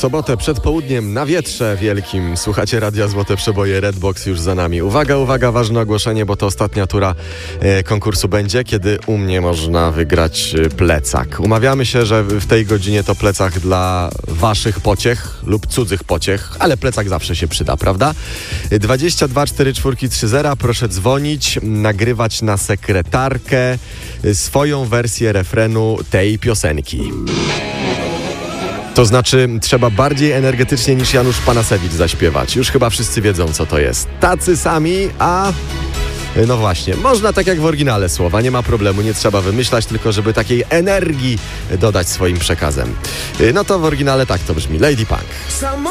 sobotę przed południem na wietrze wielkim. Słuchacie Radia Złote Przeboje, Redbox już za nami. Uwaga, uwaga, ważne ogłoszenie, bo to ostatnia tura konkursu będzie, kiedy u mnie można wygrać plecak. Umawiamy się, że w tej godzinie to plecak dla waszych pociech lub cudzych pociech, ale plecak zawsze się przyda, prawda? 22 44 30, proszę dzwonić, nagrywać na sekretarkę swoją wersję refrenu tej piosenki. To znaczy, trzeba bardziej energetycznie niż Janusz Panasewicz zaśpiewać. Już chyba wszyscy wiedzą, co to jest. Tacy sami, a... No właśnie, można tak jak w oryginale słowa, nie ma problemu, nie trzeba wymyślać, tylko żeby takiej energii dodać swoim przekazem. No to w oryginale tak to brzmi. Lady Punk.